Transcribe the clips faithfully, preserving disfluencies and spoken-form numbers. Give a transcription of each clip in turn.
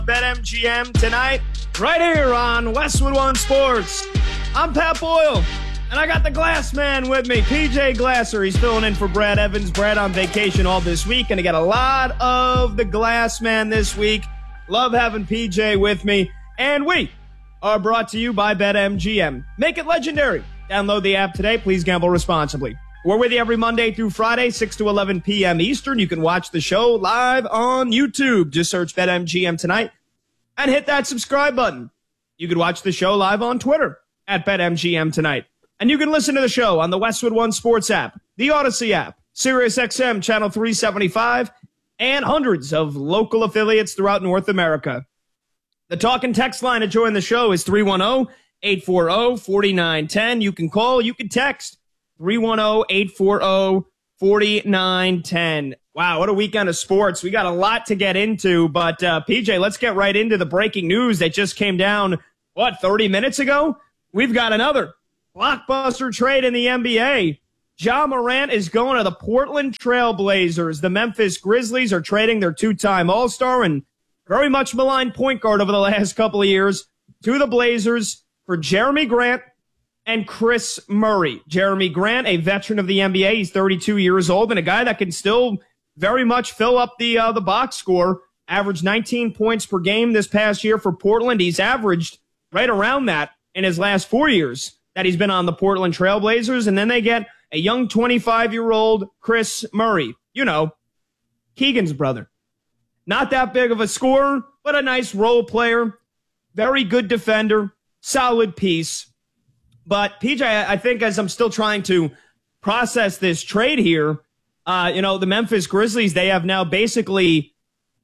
BetMGM tonight, right here on Westwood One Sports. I'm Pat Boyle, and I got the Glass Man with me, P J Glasser. He's filling in for Brad Evans. Brad on vacation all this week, and I got a lot of the Glass Man this week. Love having P J with me, and we are brought to you by BetMGM. Make it legendary. Download the app today. Please gamble responsibly. We're with you every Monday through Friday, six to eleven p.m. Eastern. You can watch the show live on YouTube. Just search BetMGM tonight and hit that subscribe button. You can watch the show live on Twitter at BetMGM tonight. And you can listen to the show on the Westwood One Sports app, the Odyssey app, SiriusXM Channel three seventy-five, and hundreds of local affiliates throughout North America. The talk and text line to join the show is three one zero, eight four zero, four nine one zero. You can call, you can text. three one zero, eight four zero, four nine one zero. Wow, what a weekend of sports. We got a lot to get into, but uh, P J, let's get right into the breaking news that just came down, what, thirty minutes ago? We've got another blockbuster trade in the N B A. Ja Morant is going to the Portland Trail Blazers. The Memphis Grizzlies are trading their two-time All-Star and very much maligned point guard over the last couple of years to the Blazers for Jeremy Grant and Chris Murray. Jeremy Grant, a veteran of the N B A. He's thirty-two years old and a guy that can still very much fill up the uh, the box score. Averaged nineteen points per game this past year for Portland. He's averaged right around that in his last four years that he's been on the Portland Trail Blazers. And then they get a young twenty-five-year-old Chris Murray. You know, Keegan's brother. Not that big of a scorer, but a nice role player. Very good defender. Solid piece. But, P J, I think as I'm still trying to process this trade here, uh, you know, the Memphis Grizzlies, they have now basically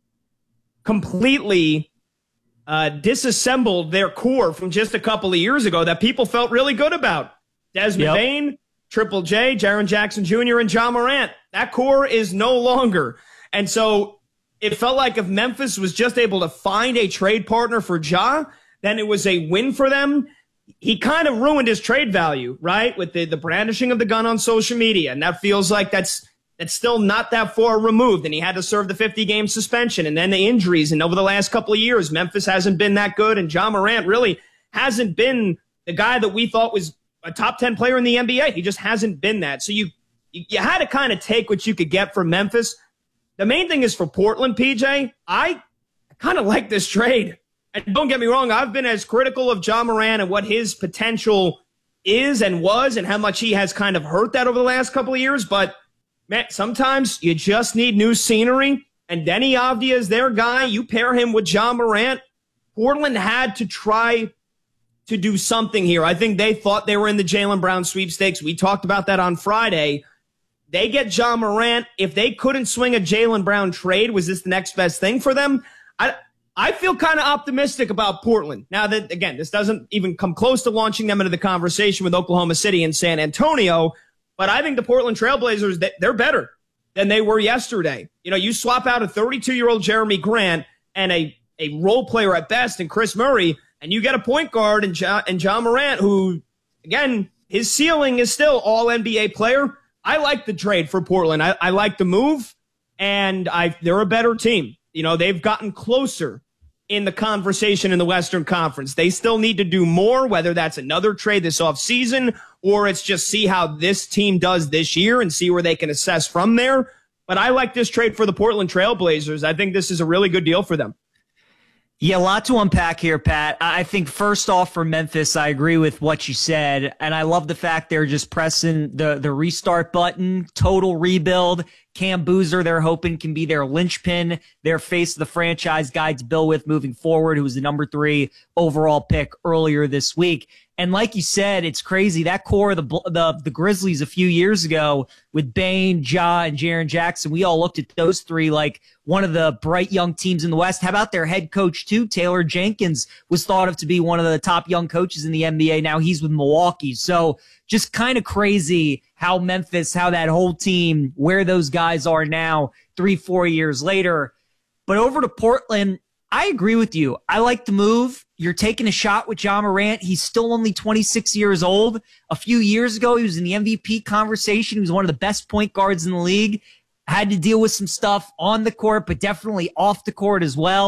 completely uh, disassembled their core from just a couple of years ago that people felt really good about. Desmond Yep. Bane, Triple J, Jaren Jackson Junior, and Ja Morant. That core is no longer. And so it felt like if Memphis was just able to find a trade partner for Ja, then it was a win for them. He kind of ruined his trade value, right? With the, the brandishing of the gun on social media. And that feels like that's that's still not that far removed. And he had to serve the fifty-game suspension and then the injuries. And over the last couple of years, Memphis hasn't been that good. And Ja Morant really hasn't been the guy that we thought was a top ten player in the N B A. He just hasn't been that. So you, you had to kind of take what you could get from Memphis. The main thing is for Portland, P J, I kind of like this trade. And don't get me wrong, I've been as critical of Ja Morant and what his potential is and was and how much he has kind of hurt that over the last couple of years. But, man, sometimes you just need new scenery. And Denny Avdia is their guy. You pair him with Ja Morant. Portland had to try to do something here. I think they thought they were in the Jaylen Brown sweepstakes. We talked about that on Friday. They get Ja Morant. If they couldn't swing a Jaylen Brown trade, was this the next best thing for them? I I feel kind of optimistic about Portland. Now that, again, this doesn't even come close to launching them into the conversation with Oklahoma City and San Antonio, but I think the Portland Trailblazers, they're better than they were yesterday. You know, you swap out a thirty-two-year-old Jeremy Grant and a, a role player at best in Chris Murray, and you get a point guard in Ja, in Ja Morant who, again, his ceiling is still all N B A player. I like the trade for Portland. I, I like the move, and I they're a better team. You know, they've gotten closer in the conversation in the Western Conference. They still need to do more, whether that's another trade this offseason or it's just see how this team does this year and see where they can assess from there. But I like this trade for the Portland Trailblazers. I think this is a really good deal for them. Yeah, a lot to unpack here, Pat. I think first off for Memphis, I agree with what you said, and I love the fact they're just pressing the, the restart button, total rebuild. Cam Boozer, they're hoping, can be their linchpin, their face of the franchise guy to build with moving forward, who was the number three overall pick earlier this week. And like you said, it's crazy. That core of the, the, the Grizzlies a few years ago with Bane, Ja, and Jaren Jackson, we all looked at those three like one of the bright young teams in the West. How about their head coach, too? Taylor Jenkins was thought of to be one of the top young coaches in the N B A. Now he's with Milwaukee. So just kind of crazy how Memphis, how that whole team, where those guys are now, three, four years later. But over to Portland, I agree with you. I like the move. You're taking a shot with Ja Morant. He's still only twenty-six years old. A few years ago, he was in the M V P conversation. He was one of the best point guards in the league. Had to deal with some stuff on the court, but definitely off the court as well.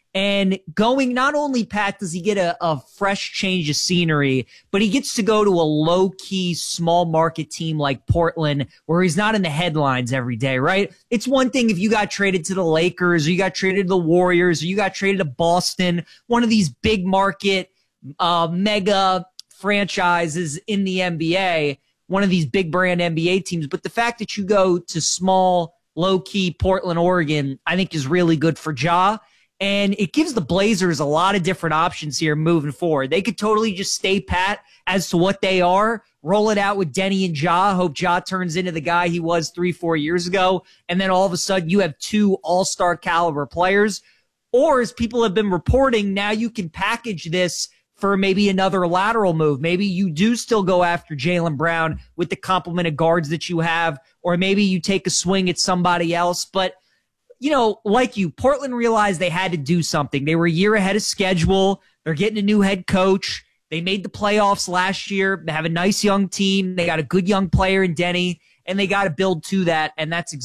And going, not only, Pat, does he get a, a fresh change of scenery, but he gets to go to a low-key, small-market team like Portland where he's not in the headlines every day, right? It's one thing if you got traded to the Lakers or you got traded to the Warriors or you got traded to Boston, one of these big-market, uh, mega franchises in the N B A, one of these big-brand N B A teams. But the fact that you go to small, low-key Portland, Oregon, I think is really good for Ja. And it gives the Blazers a lot of different options here moving forward. They could totally just stay pat as to what they are, roll it out with Denny and Ja, hope Ja turns into the guy he was three, four years ago, and then all of a sudden you have two all-star caliber players. Or, as people have been reporting, now you can package this for maybe another lateral move. Maybe you do still go after Jaylen Brown with the complement of guards that you have, or maybe you take a swing at somebody else. But you know, like you, Portland realized they had to do something. They were a year ahead of schedule. They're getting a new head coach. They made the playoffs last year. They have a nice young team. They got a good young player in Denny, and they got to build to that, and that's exactly